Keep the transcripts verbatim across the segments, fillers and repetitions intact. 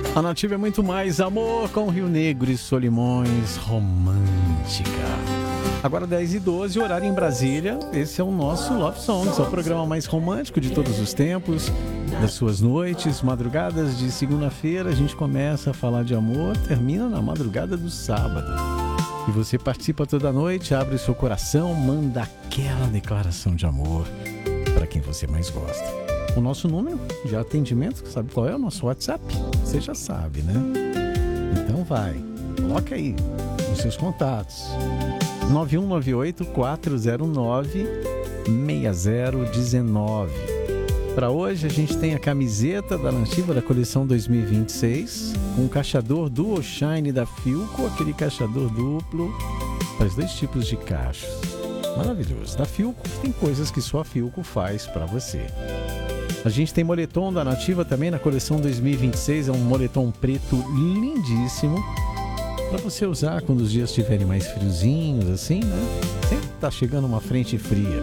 A Nativa é muito mais amor com Rio Negro e Solimões, romântica. Agora dez e doze, horário em Brasília. Esse é o nosso Love Songs, é o programa mais romântico de todos os tempos, das suas noites, madrugadas de segunda-feira. A gente começa a falar de amor, termina na madrugada do sábado. E você participa toda noite, abre o seu coração, manda aquela declaração de amor para quem você mais gosta. O nosso número de atendimento, sabe qual é? O nosso WhatsApp. Você já sabe, né? Então vai, coloca aí os seus contatos. nove um nove oito, quatro zero nove, seis zero um nove. Para hoje a gente tem a camiseta da Nativa da coleção dois mil e vinte e seis, com o caixador Duo Shine da Philco, aquele caixador duplo para os dois tipos de cachos. Maravilhoso. Da Philco, tem coisas que só a Philco faz para você. A gente tem moletom da Nativa também na coleção dois mil e vinte e seis, é um moletom preto lindíssimo para você usar quando os dias estiverem mais friozinhos, assim, né? Sempre tá chegando uma frente fria.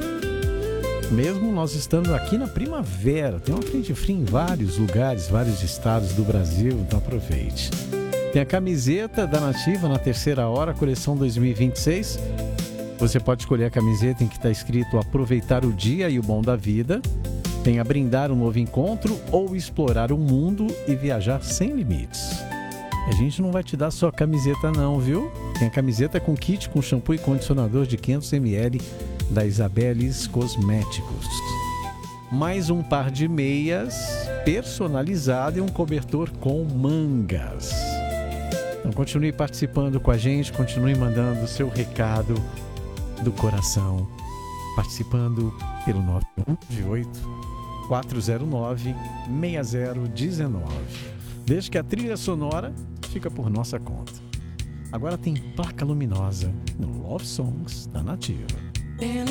Mesmo nós estando aqui na primavera, tem uma frente fria em vários lugares, vários estados do Brasil, então aproveite. Tem a camiseta da Nativa na terceira hora, coleção dois mil e vinte e seis. Você pode escolher a camiseta em que está escrito aproveitar o dia e o bom da vida. Tem a brindar um novo encontro ou explorar o mundo e viajar sem limites. A gente não vai te dar só a camiseta não, viu? Tem a camiseta com kit com shampoo e condicionador de quinhentos mililitros da Isabeles Cosméticos. Mais um par de meias personalizado e um cobertor com mangas. Então continue participando com a gente, continue mandando o seu recado do coração, participando pelo nove um oito, quatro zero nove, seis zero um nove. Desde que a trilha sonora fica por nossa conta. Agora tem Placa Luminosa no Love Songs da Nativa.